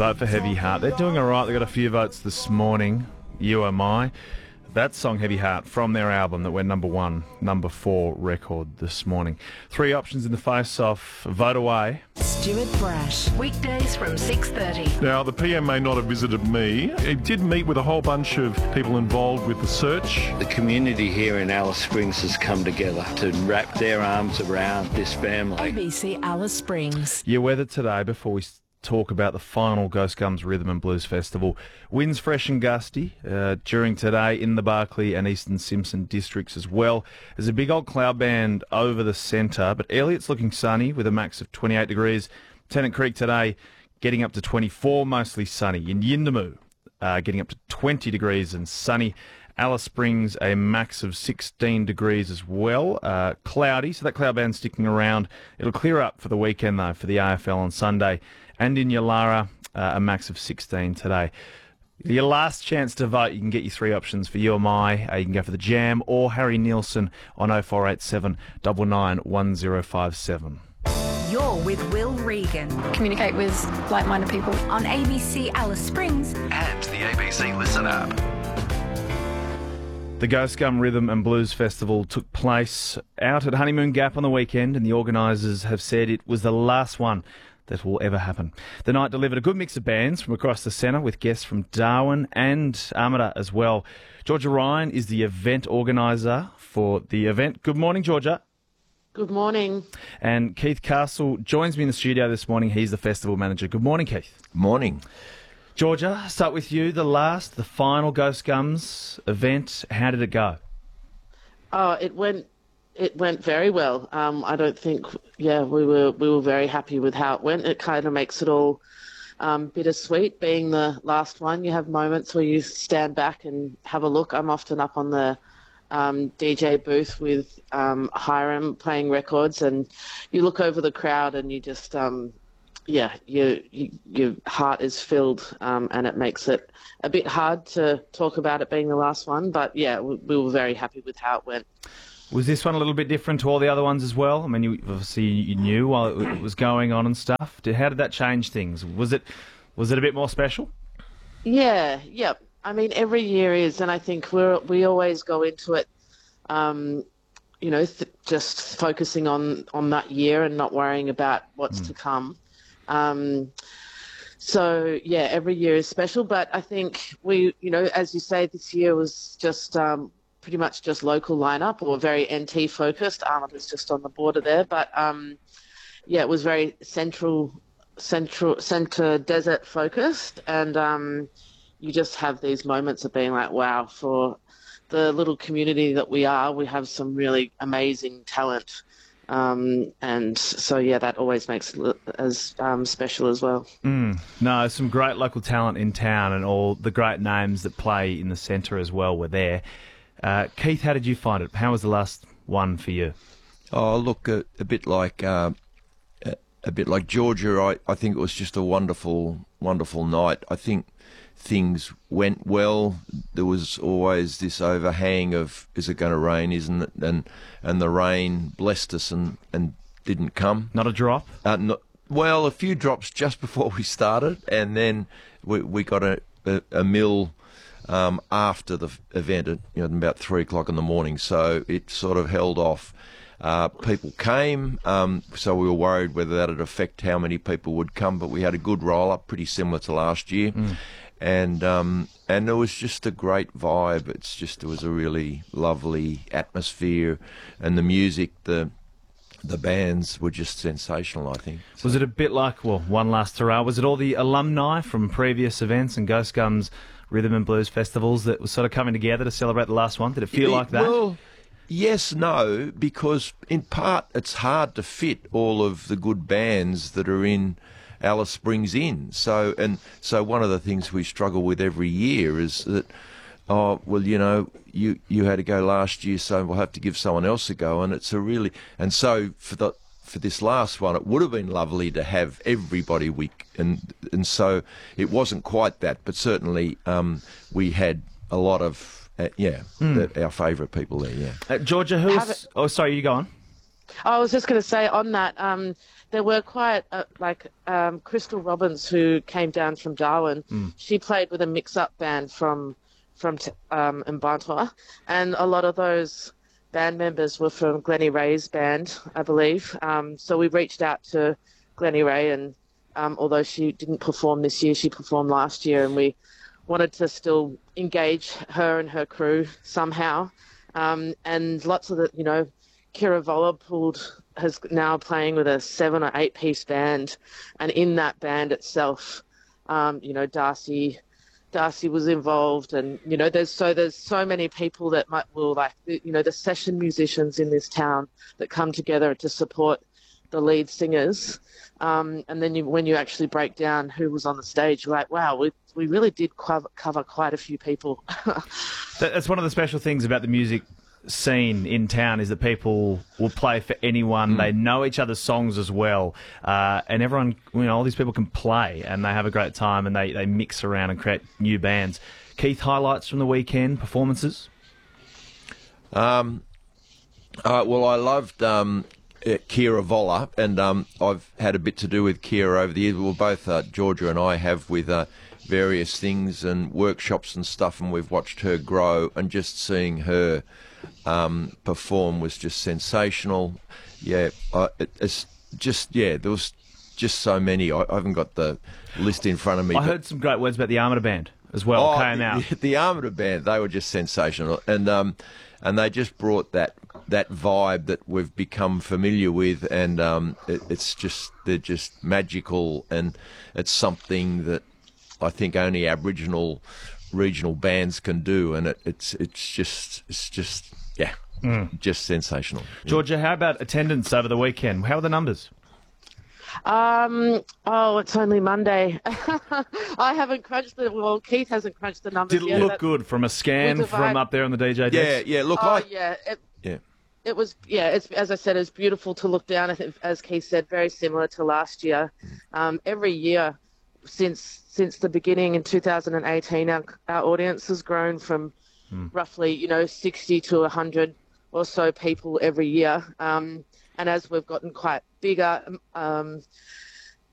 vote for Heavy Heart. They're doing all right. They got a few votes this morning. You Are My. That song, Heavy Heart, from their album that went number 4 record this morning. 3 options in the face-off. Vote away. Stuart Brash. Weekdays from 6:30. Now, the PM may not have visited me. He did meet with a whole bunch of people involved with the search. The community here in Alice Springs has come together to wrap their arms around this family. ABC Alice Springs. Your weather today, before we talk about the final Ghost Gums Rhythm and Blues Festival. Winds fresh and gusty during today in the Barkly and Eastern Simpson districts as well. There's a big old cloud band over the centre, but Elliott's looking sunny with a max of 28 degrees. Tennant Creek today getting up to 24, mostly sunny. In Yindamu, getting up to 20 degrees and sunny. Alice Springs, a max of 16 degrees as well. Cloudy, so that cloud band's sticking around. It'll clear up for the weekend, though, for the AFL on Sunday. And in Yulara, a max of 16 today. Your last chance to vote, you can get your 3 options for You Or My. You can go for the Jam or Harry Nielsen on 0487 99 1057. You're with Will Regan Communicate with like-minded people. on ABC Alice Springs. And the ABC Listen app. The Ghost Gum Rhythm and Blues Festival took place out at Honeymoon Gap on the weekend, and the organisers have said it was the last one that will ever happen. The night delivered a good mix of bands from across the centre, with guests from Darwin and Armada as well. Georgia Ryan is the event organiser for the event. Good morning, Georgia. Good morning. And Keith Castle joins me in the studio this morning. He's the festival manager. Good morning, Keith. Morning. Georgia, start with you. The final Ghost Gums event. How did it go? Oh, it went very well. I don't think, we were very happy with how it went. It kind of makes it all bittersweet. Being the last one, you have moments where you stand back and have a look. I'm often up on the DJ booth with Hiram playing records, and you look over the crowd and you just, your heart is filled, and it makes it a bit hard to talk about it being the last one. But yeah, we were very happy with how it went. Was this one a little bit different to all the other ones as well? I mean, you knew while it was going on and stuff. How did that change things? Was it a bit more special? Yeah. I mean, every year is, and I think we always go into it, just focusing on that year and not worrying about what's to come. So yeah, every year is special, but I think we, as you say, this year was just pretty much just local lineup, or very NT focused. Arnold was just on the border there, but it was very centre desert focused, and you just have these moments of being like, wow, for the little community that we are, we have some really amazing talent. And so, that always makes it as special as well. No, some great local talent in town, and all the great names that play in the centre as well were there. Keith, how did you find it? How was the last one for you? Oh, look, a bit like Georgia. I think it was just a wonderful night. I think things went well. There was always this overhang of, is it going to rain, isn't it? And the rain blessed us and didn't come. Not a drop? A few drops just before we started, and then we got a mill after the event at about 3 o'clock in the morning, so it sort of held off. People came, so we were worried whether that would affect how many people would come, but we had a good roll-up, pretty similar to last year. And there was just a great vibe. It was a really lovely atmosphere, and the music, the bands were just sensational, I think. So. Was it a bit like, one last hurrah, was it all the alumni from previous events and Ghost Gums Rhythm and Blues festivals that were sort of coming together to celebrate the last one? Did it feel like that? Well, yes, no, because in part it's hard to fit all of the good bands that are in Alice Springs in. So one of the things we struggle with every year is that, you had to go last year, so we'll have to give someone else a go, and so for this last one, it would have been lovely to have everybody and so it wasn't quite that, but certainly we had a lot of our favourite people there. Georgia, sorry, you go on. I was just going to say on that, there were quite Crystal Robbins, who came down from Darwin. She played with a mix-up band from Mbantua, and a lot of those band members were from Glennie Ray's band, I believe. So we reached out to Glennie Ray, and although she didn't perform this year, she performed last year, and we wanted to still engage her and her crew somehow. And lots of Kira Voller has now playing with a 7 or 8 piece band, and in that band itself, Darcy was involved, and there's so many people that the session musicians in this town that come together to support the lead singers, and then when you actually break down who was on the stage, you're like, wow, we really did cover quite a few people. That's one of the special things about the music scene in town, is that people will play for anyone. They know each other's songs as well, and everyone, all these people can play, and they have a great time, and they mix around and create new bands. Keith, highlights from the weekend, performances? Well, I loved Kira Voller, and I've had a bit to do with Kira over the years. Well, both Georgia and I have, with various things and workshops and stuff, and we've watched her grow, and just seeing her perform was just sensational. Yeah, there was just so many. I haven't got the list in front of me. I heard some great words about the Armada Band as well. Came out. The Armada Band, they were just sensational, and they just brought that vibe that we've become familiar with, and they're just magical, and it's something that I think only Aboriginal regional bands can do, and it's just sensational. Georgia, how about attendance over the weekend? How are the numbers? It's only Monday. I haven't crunched Keith hasn't crunched the numbers yet. Did it look good from a scan from up there on the DJ desk? Yeah. Look, it was, it's, as I said, it's beautiful to look down. I think, as Keith said, very similar to last year. Every year since the beginning in 2018, our audience has grown from roughly 60 to 100 or so people every year. And as we've gotten quite bigger,